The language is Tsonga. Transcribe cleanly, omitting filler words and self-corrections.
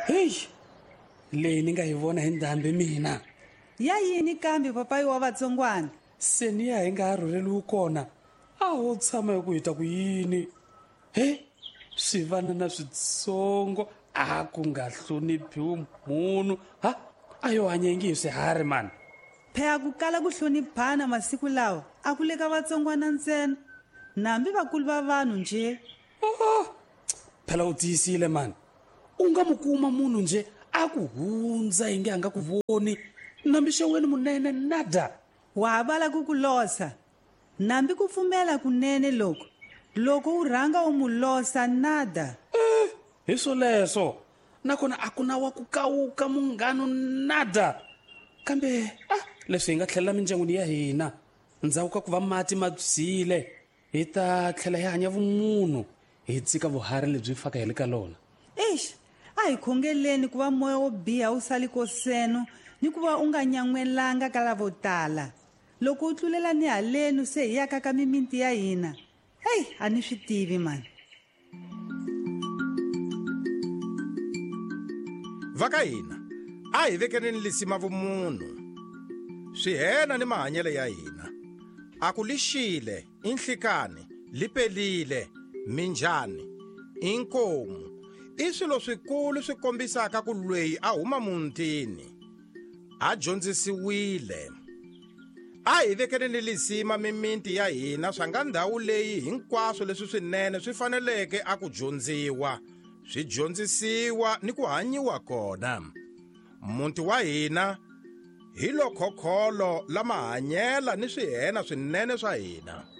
Hey, leyi ni nga yi vona hi ndhambi mina. Ya yini kambe papayi wa vatsongwana? Se ni ya hi nga ha rhurheliwi kona. A ho tshama hi ku hita ku yini? Swivana na switsongo a ku nga hloniphiwi munhu. A yo hanyengi hi swiharhi mani. Phea ku kala ku hloniphana masiku lawa a ku le ka vatsongwana ntsena, nambi vakulu va vanhu nje. Phela u tiyisile mani. U nga mu kuma munhu nje a ku hundza hi nge a nga ku voni, nambi xewena munene nada. Wa vala ku ku losa, nambi ku pfumela kunene loko u rhanga u mu losa nada. Hi swoleswo nakona a ku na wa ku kawuka munghano nada. Kambe leswi hi nga tlhelela mindyangwini ya hina, ndzhaku ka ku va mati ma byiile, hi ta tlhela hi hanya vumunhu, hi tsika vuhari lebyi faka hi le ka lona. A hi khongeleni ku va moya wo biha wu sali koseno ni ku va u nga nyan'welanga ka lavo tala. Loko u tlulela ni haleni se hi yaka ka mimiti ya hina, a ni swi tivi mani. Vaka hina a hi vekeneni lisima vumunhu, swihena ni mahanyelo ya hina. A ku lixile, inhlikani, lipelile, minjhani, inkomu, i swilo swikulu swi kombisaka ku lweyi a huma mutini, a dyondzisiwile. A hi vekeneni lisima mimiti ya hina swa nga ndhawu leyi hinkwaswo leswi swinene swi faneleke a ku dyondziwa, swi dyondzisiwa ni ku hanyiwa kona. Muti wa hina hi lo khokholo la mahanyela ni swihena swinene swa hina.